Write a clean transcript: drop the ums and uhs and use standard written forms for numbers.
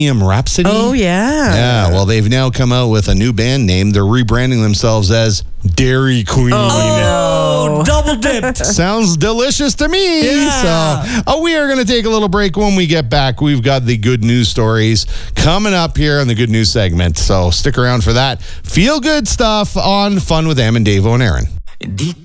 Rhapsody. Oh, yeah. Yeah, well, they've now come out with a new band name. They're rebranding themselves as Dairy Queen. Oh, double dipped. Sounds delicious to me. Yeah. So we are going to take a little break. When we get back, we've got the good news stories coming up here in the good news segment. So stick around for that. Feel good stuff on Fun with Em and Davo and Aaron.